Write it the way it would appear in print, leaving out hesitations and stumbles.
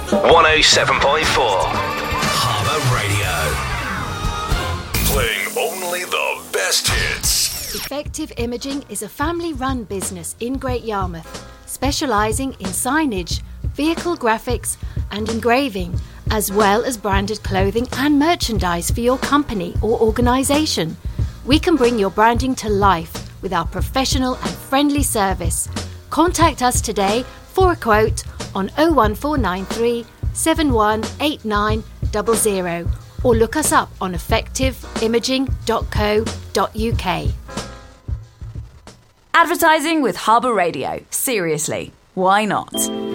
107.4 Harbour Radio. Playing only the best hits. Effective Imaging is a family-run business in Great Yarmouth, specialising in signage, vehicle graphics and engraving, as well as branded clothing and merchandise for your company or organisation. We can bring your branding to life with our professional and friendly service. Contact us today for a quote on 01493 718900 or look us up on effectiveimaging.co.uk. Advertising with Harbour Radio. Seriously, why not?